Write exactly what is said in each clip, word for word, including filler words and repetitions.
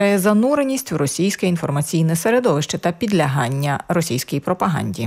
зануреність в російське інформаційне середовище та підлягання російській пропаганді.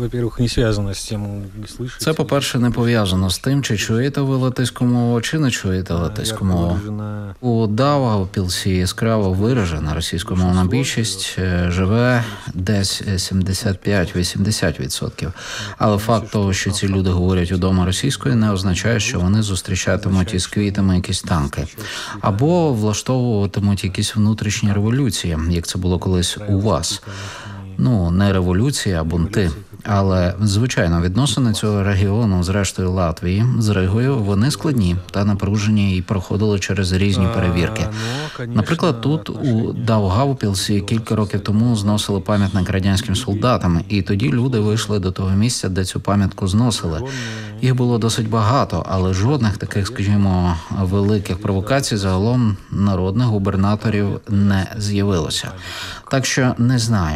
Це, по-перше, не пов'язано з тим, чи чуєте ви латиську мову, чи не чуєте латиську мову. У Даугавпілсі яскраво виражена російськомовна більшість, живе десь сімдесят п'ять - вісімдесят відсотків. Але факт того, що ці люди говорять удома російською, не означає, що вони зустрічатимуть із квітами якісь танки. Або влаштовуватимуть якісь внутрішні революції, як це було колись у вас. Ну, не революції, а бунти. Але, звичайно, відносини цього регіону з рештою Латвії, з Ригою, вони складні та напружені і проходили через різні перевірки. Наприклад, тут у Даугавпілсі кілька років тому зносили пам'ятник радянським солдатам, і тоді люди вийшли до того місця, де цю пам'ятку зносили. Їх було досить багато, але жодних таких, скажімо, великих провокацій загалом народних губернаторів не з'явилося. Так що не знаю,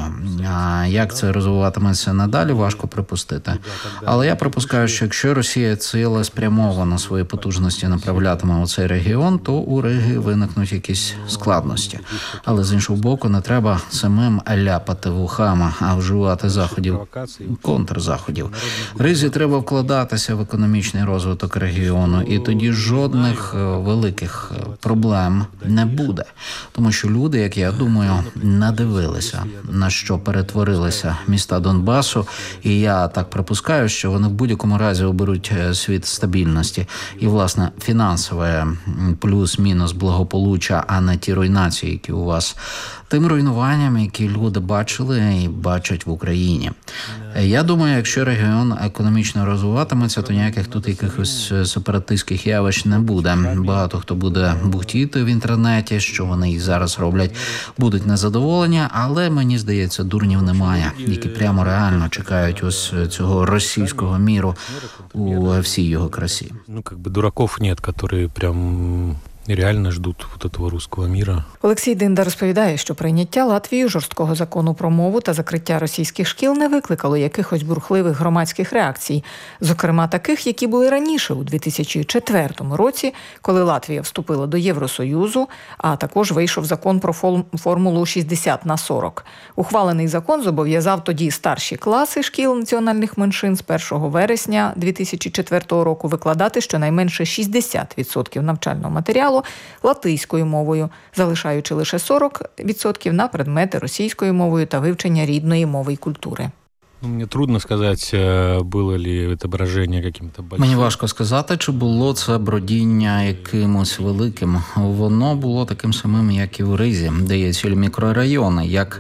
як це розвиватиметься надалі, важко припустити. Але я припускаю, що якщо Росія цілеспрямовано свої потужності направлятиме у цей регіон, то у Риги виникнуть якісь складності. Але з іншого боку, не треба самим ляпати вухами, а вживати заходів, контрзаходів. Ризі треба вкладатися в економічний розвиток регіону, і тоді жодних великих проблем не буде. Тому що люди, як я думаю, надивилися, на що перетворилися міста Донбасу, і я так припускаю, що вони в будь-якому разі оберуть світ стабільності. І, власне, фінансове плюс-мінус благополуччя, а не ті руйнації, які у вас, тим руйнуванням, які люди бачили і бачать в Україні. Я думаю, якщо регіон економічно розвиватиметься, то ніяких тут якихось сепаратистських явищ не буде. Багато хто буде бухтіти в інтернеті, що вони і зараз роблять, будуть незадоволені, але мені здається, дурнів немає, які прямо реально чекають ось цього російського міру у всій його красі. Ну, как бы дураков нет, которые прям реально ждуть вот этого руського міра. Олексій Динда розповідає, що прийняття Латвією жорсткого закону про мову та закриття російських шкіл не викликало якихось бурхливих громадських реакцій. Зокрема, таких, які були раніше, у дві тисячі четвертому році, коли Латвія вступила до Євросоюзу, а також вийшов закон про формулу шістдесят на сорок. Ухвалений закон зобов'язав тоді старші класи шкіл національних меншин з першого вересня дві тисячі четвертого року викладати щонайменше шістдесят відсотків навчального матеріалу латиською мовою, залишаючи лише сорок відсотків на предмети російською мовою та вивчення рідної мови і культури. Мені трудно сказати, було ли це броження яким-то большим. Мені важко сказати, чи було це бродіння якимось великим. Воно було таким самим, як і в Ризі, де є цілі мікрорайони, як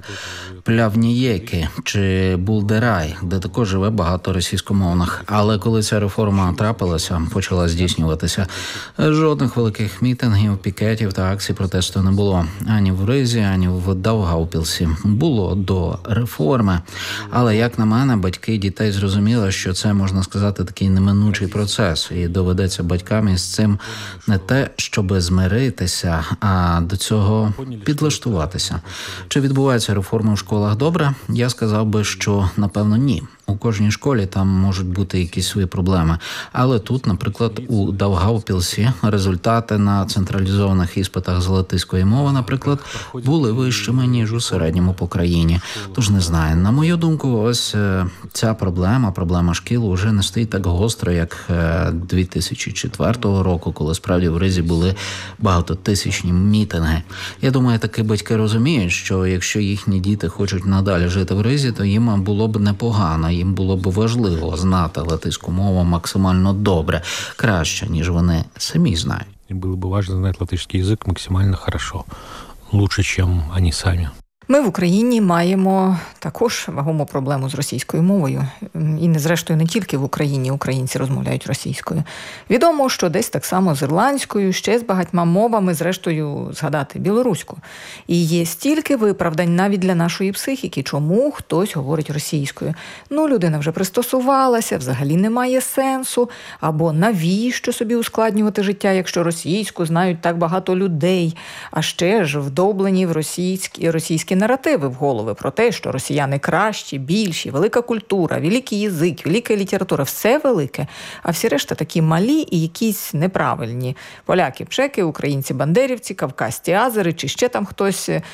Плявнієки чи Булдерай, де також живе багато російськомовних. Але коли ця реформа трапилася, почала здійснюватися, жодних великих мітингів, пікетів та акцій протесту не було. Ані в Ризі, ані в Даугавпілсі. Було до реформи. Але, як на мене, батьки дітей зрозуміли, що це, можна сказати, такий неминучий процес. І доведеться батькам із цим не те, щоб змиритися, а до цього підлаштуватися. Чи відбувається реформа в школі? Добре, я сказав би, що, напевно, ні. У кожній школі там можуть бути якісь свої проблеми. Але тут, наприклад, у Даугавпілсі результати на централізованих іспитах з латиської мови, наприклад, були вищими, ніж у середньому по країні. Тож не знаю. На мою думку, ось ця проблема, проблема шкіл, уже не стоїть так гостро, як дві тисячі четвертого року, коли справді в Ризі були багатотисячні мітинги. Я думаю, такі батьки розуміють, що якщо їхні діти хочуть надалі жити в Ризі, то їм було б непогано. Їм було б важливо знати латиську мову максимально добре, краще, ніж вони самі знають. І було б важливо знати латиський язик максимально хорошо, лучше, ніж вони самі. Ми в Україні маємо також вагому проблему з російською мовою. І, не зрештою, не тільки в Україні українці розмовляють російською. Відомо, що десь так само з ірландською, ще з багатьма мовами, зрештою, згадати білоруську. І є стільки виправдань навіть для нашої психіки, чому хтось говорить російською. Ну, людина вже пристосувалася, взагалі немає сенсу, або навіщо собі ускладнювати життя, якщо російську знають так багато людей, а ще ж вдоблені в російські, російські російські наративи в голови про те, що росіяни кращі, більші, велика культура, великий язик, велика література, все велике, а всі решта такі малі і якісь неправильні. Поляки, чеки, українці, бандерівці, кавказьці азери чи ще там хтось